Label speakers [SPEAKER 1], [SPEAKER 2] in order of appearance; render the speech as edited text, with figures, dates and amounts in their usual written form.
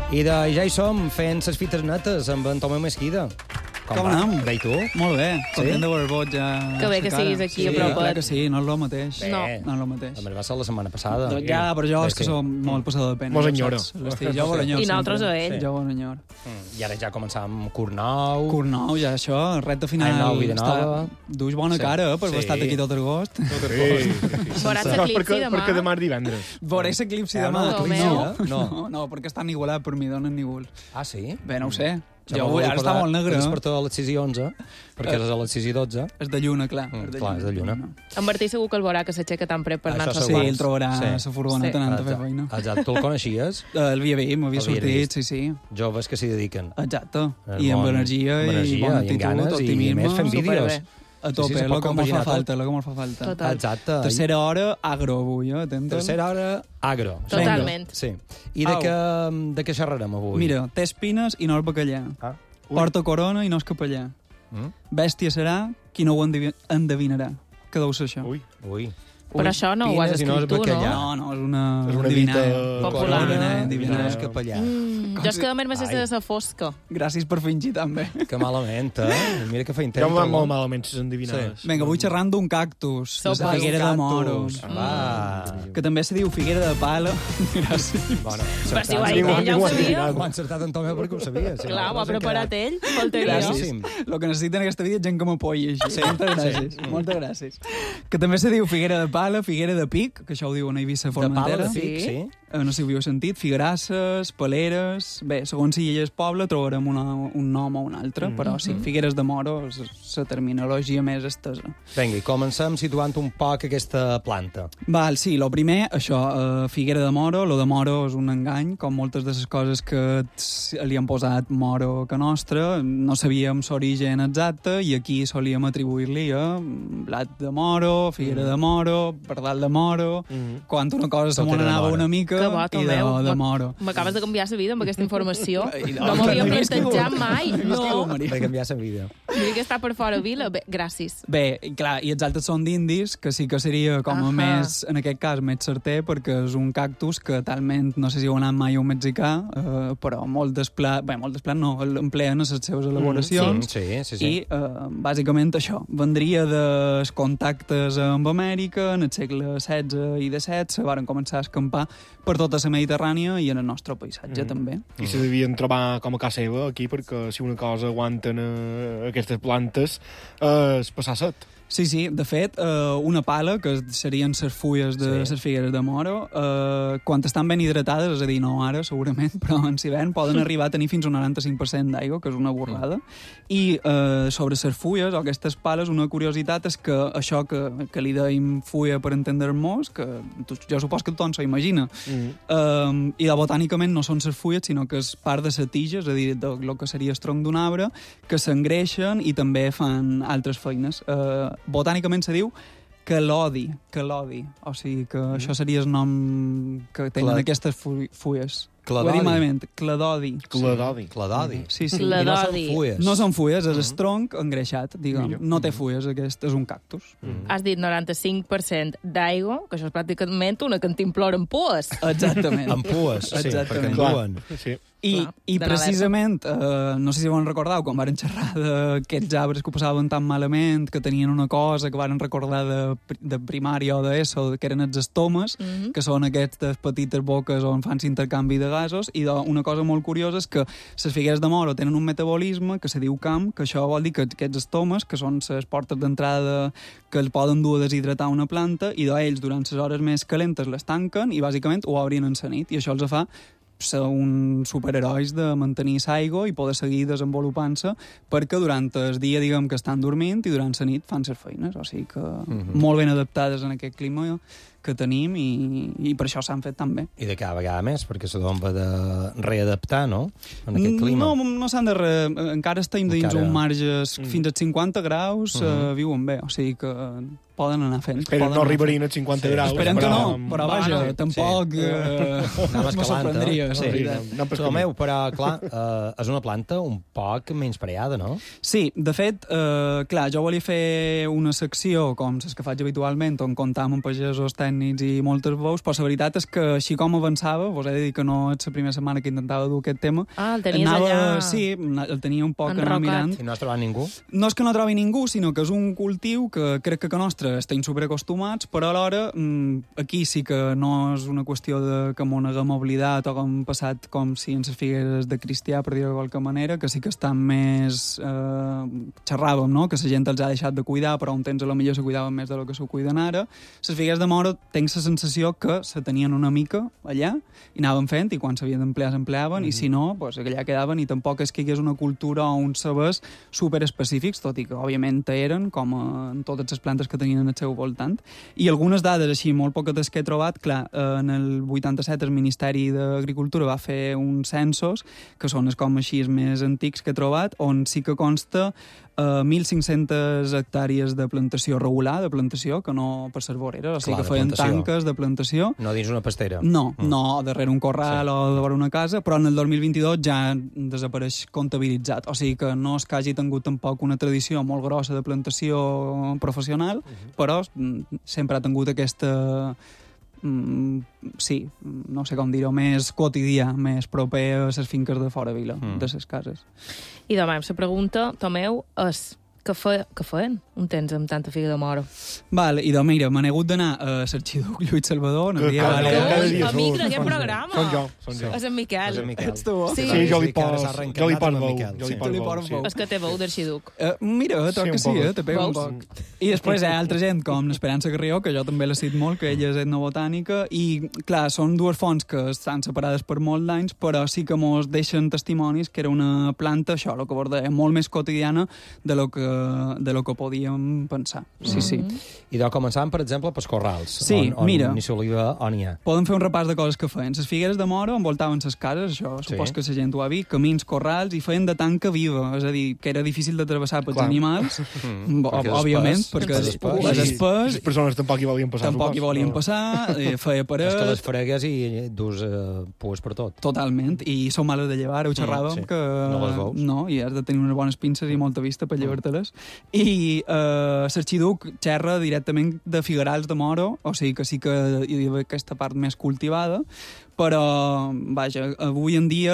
[SPEAKER 1] I ja hi som, fent les fites netes amb en Tomeu Mesquida.
[SPEAKER 2] Com anem?
[SPEAKER 1] Bé, i tu?
[SPEAKER 2] Molt bé, content de veure-vos ja...
[SPEAKER 3] Que bé que siguis aquí a propet.
[SPEAKER 2] Clar que sí, no és el mateix.
[SPEAKER 3] No.
[SPEAKER 2] No és el mateix.
[SPEAKER 1] A més, va ser la setmana passada.
[SPEAKER 2] Doncs ja, però jo és que som molt passador de pena.
[SPEAKER 4] Mos enyoro.
[SPEAKER 2] Jo vol enyor.
[SPEAKER 3] I nosaltres a ell.
[SPEAKER 2] Jo vol enyor.
[SPEAKER 1] I ara ja començàvem Cornau.
[SPEAKER 2] Cornau, ja això, recta final.
[SPEAKER 1] Any nou, vida nova.
[SPEAKER 2] Duix bona cara, per haver estat aquí tot agost.
[SPEAKER 3] Veuràs l'eclipsi demà.
[SPEAKER 4] Perquè demà és divendres.
[SPEAKER 2] Veuràs l'eclipsi demà. No, perquè estan igualats per mi, donen nívols.
[SPEAKER 1] Ah, sí?
[SPEAKER 2] Bé, no ho sé. Jo ara està molt negre.
[SPEAKER 1] És per tot a les 6 i 11, perquè és a les 6 i 12.
[SPEAKER 2] És de lluna, clar.
[SPEAKER 1] Clar, és de lluna.
[SPEAKER 3] En Martí segur que el veurà, que s'aixeca tan prep per anar-se a
[SPEAKER 2] Sí, el trobarà a la furgoneta anant a fer feina.
[SPEAKER 1] Exacte, tu el coneixies?
[SPEAKER 2] El havia vist, m'havia sortit, sí.
[SPEAKER 1] Joves que s'hi dediquen.
[SPEAKER 2] Exacte. I amb energia i bona actitud, optimisme.
[SPEAKER 1] I a més fent vídeos.
[SPEAKER 2] A tope, el que molt fa falta,
[SPEAKER 3] Total.
[SPEAKER 1] Exacte.
[SPEAKER 2] Tercera hora, agro avui, atenta.
[SPEAKER 1] Tercera hora, agro.
[SPEAKER 3] Totalment.
[SPEAKER 1] Sí. I de què xerrarem avui?
[SPEAKER 2] Mira, té espines i no és bacallà. Porta corona i no és capellà. Bèstia serà qui no ho endevinarà. Que deu ser això.
[SPEAKER 1] Ui.
[SPEAKER 3] Però això no ho has escrit tu, no?
[SPEAKER 2] No, és una
[SPEAKER 4] dita
[SPEAKER 3] popular.
[SPEAKER 1] Endevinar és capellà.
[SPEAKER 3] Jo és que només m'has de la fosca.
[SPEAKER 2] Gràcies per fingir, també.
[SPEAKER 1] Que malament, Mira que fa intent.
[SPEAKER 4] Jo em va molt malament, si endevinades.
[SPEAKER 2] Vinga, vull xerrant d'un cactus.
[SPEAKER 3] Sopa.
[SPEAKER 2] La figuera de moro.
[SPEAKER 1] Va.
[SPEAKER 2] Que també se diu figuera de pala. Gràcies.
[SPEAKER 1] Bueno,
[SPEAKER 3] Però si ho ha dit ell, ja ho sabia.
[SPEAKER 1] Ho ha encertat en Tomeu perquè ho sabia.
[SPEAKER 3] Clar, ho ha preparat ell. Faltaria.
[SPEAKER 1] Gràcies.
[SPEAKER 2] El que necessiten en aquesta vida és gent que m'apoyi així. Moltes gràcies. Moltes gràcies. Que també se diu figuera de pala, figuera de pic, que això ho diuen a Eivissa Formentera.
[SPEAKER 1] De pala, de pic, sí.
[SPEAKER 2] No sé si ho havíeu sentit, figuerasses, paleres... Bé, segons si hi és poble, trobarem un nom o un altre, però sí, figueres de moro és la terminologia més estesa.
[SPEAKER 1] Vinga, i comencem situant un poc aquesta planta.
[SPEAKER 2] Val, sí, lo primer, això, figuera de moro. Lo de moro és un engany, com moltes de les coses que li han posat moro que nostra. No sabíem l'origen exacte i aquí solíem atribuir-li a blat de moro, figuera de moro, pardal de moro, quan una cosa se m'anava una mica i de moro.
[SPEAKER 3] M'acabes de canviar la vida amb aquesta informació. No m'havia plantejat mai. No.
[SPEAKER 1] Per canviar la vida.
[SPEAKER 3] Mira que està per fora vila. Bé, gràcies.
[SPEAKER 2] Bé, clar, i els altres són d'indis, que sí que seria com a més, en aquest cas, més certer, perquè és un cactus que talment, no sé si heu anat mai a un mexicà, però molt desplat no, l'empleen a les seves elaboracions.
[SPEAKER 1] Sí.
[SPEAKER 2] I, bàsicament, això, vendria dels contactes amb Amèrica, en el segle XVI i XVII, se van començar a escampar per tota la Mediterrània i en el nostre paisatge, també.
[SPEAKER 4] I se devien trobar com a casa seva, aquí, perquè si una cosa aguanten aquestes plantes és passar set.
[SPEAKER 2] Sí, de fet, una pala, que serien les fulles de les figueres de moro, quan estan ben hidratades, és a dir, no ara, segurament, però en hivern poden arribar a tenir fins a un 95% d'aigua, que és una borrada. I sobre les fulles, o aquestes pales, una curiositat és que això que li deim fulla per entendre-nos, que jo supos que tothom s'ho imagina, i botànicament no són les fulles, sinó que és part de la tija, és a dir, del que seria el tronc d'un arbre, que s'engreixen i també fan altres feines. Botànicament se diu quelodi, o sigui que això seria el nom que tenen aquestes fulles. Ho he dit malament, cladodi.
[SPEAKER 1] Sí.
[SPEAKER 3] Cladodi.
[SPEAKER 1] I no són fulles.
[SPEAKER 2] No són fulles, és el tronc engreixat, diguem. No té fulles, aquest és un cactus.
[SPEAKER 3] Has dit 95% d'aigua, que això és pràcticament una cantimplora amb pues.
[SPEAKER 2] Exactament.
[SPEAKER 1] Amb pues, sí, perquè en duen.
[SPEAKER 4] Sí.
[SPEAKER 2] I precisament, no sé si ho recordeu, quan varen xerrar d'aquests arbres que ho passaven tan malament, que tenien una cosa que varen recordar de primària o d'ESO, que eren els estomes, que són aquestes petites boques on fan l'intercanvi de gasos, i una cosa molt curiosa és que les figueres de moro tenen un metabolisme que se diu camp, que això vol dir que aquests estomes, que són les portes d'entrada que el poden dur a deshidratar una planta, i ells durant les hores més calentes les tanquen i bàsicament ho obrin en la nit, i això els fa ser uns superherois de mantenir l'aigua i poder seguir desenvolupant-se, perquè durant el dia, diguem, que estan dormint, i durant la nit fan les feines, o sigui que molt ben adaptades en aquest clima que tenim, i per això s'han fet tan bé.
[SPEAKER 1] I de cada vegada més, perquè se donen de readaptar, no?, en aquest clima.
[SPEAKER 2] No s'han de encara estem dins un marge fins als 50 graus, viuen bé, o sigui que poden anar fent.
[SPEAKER 4] Esperen no arribarien als 50 graus.
[SPEAKER 2] Esperen que no, però vaja, tampoc me sorprendria.
[SPEAKER 1] Tomeu, però, clar, és una planta un poc menyspreada, no?
[SPEAKER 2] Sí, de fet, clar, jo volia fer una secció, com les que faig habitualment, on comptam amb pagesos tècnics tècnics i moltes veus, però la veritat és que així com avançava, vos he de dir que no és la primera setmana que intentava dur aquest tema.
[SPEAKER 3] El tenies allà...
[SPEAKER 2] Sí, el tenia un poc
[SPEAKER 3] enrocat.
[SPEAKER 2] mirant.
[SPEAKER 1] I no has trobat ningú?
[SPEAKER 2] No és que no trobi ningú, sinó que és un cultiu que crec que nostre estem superacostumats, però alhora aquí sí que no és una qüestió de que m'ho haguem oblidat o que hem passat com si en les figueres de cristià, per dir-ho de qualque manera, que sí que estan més... xerràvem, no?, que la gent els ha deixat de cuidar, però un temps a lo millor se cuidaven més del que s'ho cuiden ara. Les figueres de moro tenc la sensació que se tenien una mica allà i anaven fent, i quan s'havien d'emplear s'empleaven, i si no, pues, allà quedaven, i tampoc és que hi hagués una cultura o uns sabers superespecífics, tot i que, òbviament, eren, com en totes les plantes que tenien al seu voltant. I algunes dades, així, molt poques que he trobat, clar, en el 87 el Ministeri d'Agricultura va fer uns censos, que són com així els més antics que he trobat, on sí que consta 1.500 hectàrees de plantació regular, de plantació, que no per ser voreres, o sigui que feien tanques de plantació.
[SPEAKER 1] No dins una pastera.
[SPEAKER 2] No, darrere un corral o de vora una casa, però en el 2022 ja desapareix comptabilitzat. O sigui que no és que hagi tingut tampoc una tradició molt grossa de plantació professional, però sempre ha tingut aquesta... sí, no sé com dir-ho, més quotidià, més proper a les finques de fora vila, de les cases.
[SPEAKER 3] I demà la pregunta, Tomeu, és què feien un temps amb tanta figa de moro?
[SPEAKER 2] Vale, i doncs mira, m'han hagut d'anar a l'Arxiduc Lluís Salvador, no dia
[SPEAKER 3] amic d'aquest programa.
[SPEAKER 4] Són jo.
[SPEAKER 3] És en Miquel.
[SPEAKER 2] Ets tu?
[SPEAKER 4] Sí, jo li poso veu.
[SPEAKER 3] És que té veu d'Arxiduc.
[SPEAKER 2] Mira, toca sí, te pega un poc. I després hi ha altra gent, com l'Esperança Carrió, que jo també l'he cit molt, que ella és etnobotànica, i clar, són dues fonts que estan separades per molts d'anys, però sí que mos deixen testimonis que era una planta, això, el que vos deia, molt més quotidiana de lo que podíem pensar. Sí, sí.
[SPEAKER 1] I de començàvem, per exemple, pels corrals.
[SPEAKER 2] Sí, mira.
[SPEAKER 1] On ni s'oliva o n'hi ha.
[SPEAKER 2] Podem fer un repàs de coses que feien. Les figueres de moro envoltaven les cases, això supos que la gent ho ha vist, camins, corrals, i feien de tanca viva, és a dir, que era difícil de travessar pels animals, òbviament, perquè és espès.
[SPEAKER 4] Les persones tampoc hi volien passar.
[SPEAKER 2] Tampoc hi volien passar, feia paret...
[SPEAKER 1] És que les fregues i dus pues per tot.
[SPEAKER 2] Totalment, i són males de llevar, ho xerràvem, que...
[SPEAKER 1] No les veus.
[SPEAKER 2] No, i has de tenir unes bones pinces i molta vista per llevar-te-les. I l'Arxiduc xerra directament de figuerals de moro, o sigui que sí que hi havia aquesta part més cultivada, però, vaja, avui en dia